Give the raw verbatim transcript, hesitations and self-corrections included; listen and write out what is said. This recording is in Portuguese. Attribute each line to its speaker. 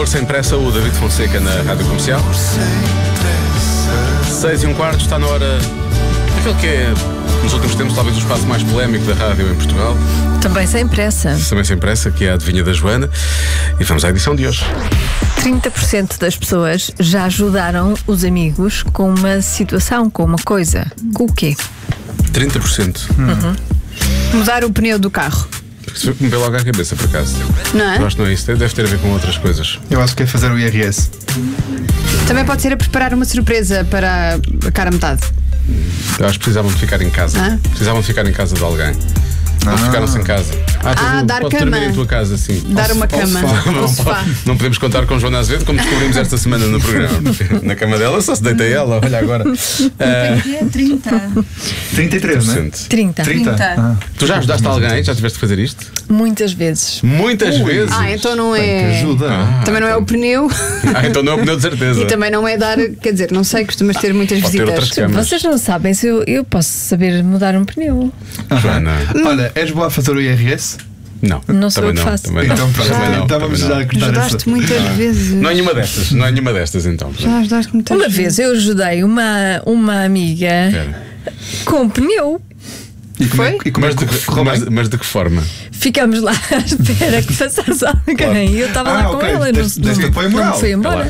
Speaker 1: Amor Sem Pressa, o David Fonseca na Rádio Comercial. Seis e um quarto, está na hora daquele que é, nos últimos tempos, talvez o espaço mais polémico da rádio em Portugal.
Speaker 2: Também sem pressa.
Speaker 1: Também sem pressa, que é a adivinha da Joana. E vamos à edição de hoje.
Speaker 2: trinta por cento das pessoas já ajudaram os amigos com uma situação, com uma coisa. Com o quê?
Speaker 1: trinta por cento.
Speaker 2: Uhum. Mudar o pneu do carro.
Speaker 1: Isso me veio logo à cabeça, por acaso.
Speaker 2: Não é?
Speaker 1: Eu acho que não é isso, deve ter a ver com outras coisas.
Speaker 3: Eu acho que é fazer o I R S.
Speaker 4: Também pode ser a preparar uma surpresa para a cara metade.
Speaker 1: Eu acho que precisavam de ficar em casa.
Speaker 4: Ah?
Speaker 1: Precisavam de ficar em casa de alguém. Ou ficaram-se em casa. Ah,
Speaker 4: Ah,
Speaker 1: tu,
Speaker 4: dar
Speaker 1: pode
Speaker 4: cama.
Speaker 1: dormir em tua casa, sim.
Speaker 4: Dar
Speaker 1: Ao
Speaker 4: uma
Speaker 1: so- ao
Speaker 4: cama
Speaker 1: sofá.
Speaker 4: ao
Speaker 1: Não,
Speaker 4: sofá.
Speaker 1: pode- não podemos contar com Joana Azevedo, como descobrimos esta semana no programa. Na cama dela só se deita ela, olha agora. Ah,
Speaker 5: trinta.
Speaker 3: trinta e três, não é?
Speaker 1: cento.
Speaker 2: trinta.
Speaker 3: trinta? Ah.
Speaker 1: Tu já ajudaste alguém? Já tiveste de fazer isto?
Speaker 2: Muitas vezes.
Speaker 1: Muitas vezes.
Speaker 4: Ah, então não
Speaker 3: Tem que
Speaker 4: é.
Speaker 3: ajuda.
Speaker 4: Também não é o pneu
Speaker 1: Ah, então não é o pneu de certeza.
Speaker 4: e também não é dar. Quer dizer, não sei, costumas ter muitas
Speaker 1: Pode ter
Speaker 4: visitas.
Speaker 1: outras camas.
Speaker 2: Vocês não sabem se eu, eu posso saber mudar um pneu.
Speaker 1: Joana.
Speaker 3: Olha, és boa a fazer o I R S?
Speaker 1: Não,
Speaker 2: Não sou
Speaker 1: também
Speaker 2: eu que
Speaker 1: não,
Speaker 2: faço.
Speaker 1: também não.
Speaker 3: Então pronto,
Speaker 1: também não,
Speaker 3: estávamos
Speaker 1: também
Speaker 3: já a
Speaker 1: não.
Speaker 3: cortar
Speaker 4: Ajudaste
Speaker 3: essa.
Speaker 4: muitas vezes.
Speaker 1: Não é nenhuma destas, não é nenhuma destas então.
Speaker 4: Já ajudaste muitas
Speaker 2: Uma
Speaker 4: vezes.
Speaker 2: vez eu ajudei uma, uma amiga
Speaker 1: Espera.
Speaker 2: com um pneu.
Speaker 3: E como é,
Speaker 4: Foi?
Speaker 3: e como é
Speaker 1: Mas, de
Speaker 3: que
Speaker 1: que,
Speaker 3: correu
Speaker 1: mas,
Speaker 3: bem?
Speaker 1: mas de que forma?
Speaker 2: Ficamos lá à espera que passasse alguém. E eu estava
Speaker 3: Ah,
Speaker 2: lá com
Speaker 3: ok.
Speaker 2: ela.
Speaker 3: Deste-
Speaker 2: não,
Speaker 3: deste
Speaker 2: não,
Speaker 3: apoio
Speaker 2: não
Speaker 3: moral.
Speaker 2: me fui embora.
Speaker 1: Claro.